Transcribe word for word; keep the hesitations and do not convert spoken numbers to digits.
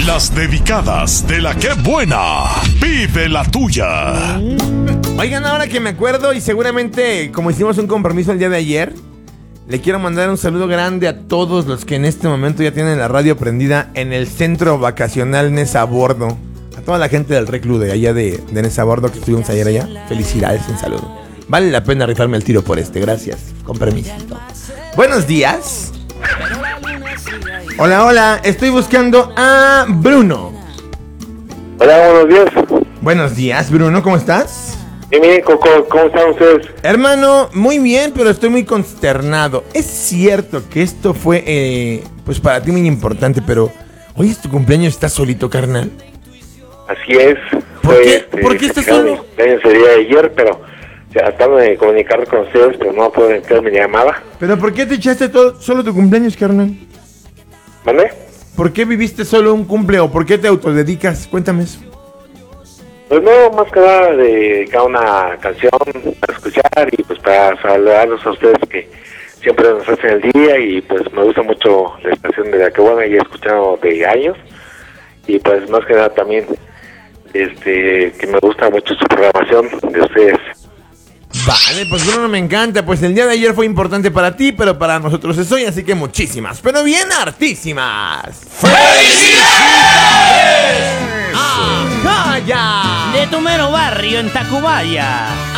Las dedicadas de la que buena. Pide la tuya. Oigan, ahora que me acuerdo y seguramente como hicimos un compromiso el día de ayer, le quiero mandar un saludo grande a todos los que en este momento ya tienen la radio prendida en el centro vacacional Nezabordo. A toda la gente del reclu de allá de, de Nezabordo que estuvimos ayer allá. Felicidades, un saludo. Vale la pena rifarme el tiro por este, gracias. Con permiso. Buenos días. Hola, hola, estoy buscando a Bruno. Hola, buenos días. Buenos días, Bruno, ¿cómo estás? Bien, bien, Coco, ¿cómo están ustedes? Hermano, muy bien, pero estoy muy consternado. Es cierto que esto fue, eh, pues para ti muy importante, pero hoy es tu cumpleaños, ¿estás solito, carnal? Así es. ¿Por Fue, qué? este, ¿Por qué estás festejaron solo? Mi cumpleaños el día de ayer, pero tratando de comunicar con ustedes, pero no puedo entrar mi llamada. ¿Pero por qué te echaste todo, solo tu cumpleaños, carnal? ¿Vale? ¿Por qué viviste solo un cumple o por qué te autodedicas? Cuéntame eso. Pues no, más que nada dedicar una canción para escuchar y pues para saludarlos a ustedes que siempre nos hacen el día y pues me gusta mucho la estación de la que buena y he escuchado de años y pues más que nada también este que me gusta mucho su programación de ustedes. Vale, pues Bruno, me encanta. Pues el día de ayer fue importante para ti, pero para nosotros es hoy, así que muchísimas, pero bien hartísimas. ¡Felicidades! ¡Ajá, ya! De tu mero barrio en Tacubaya.